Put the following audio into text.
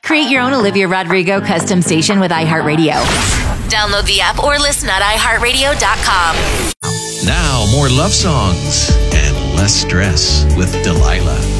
Create your own Olivia Rodrigo custom station with iHeartRadio. Download the app or listen at iHeartRadio.com. Now, more love songs and less stress with Delilah.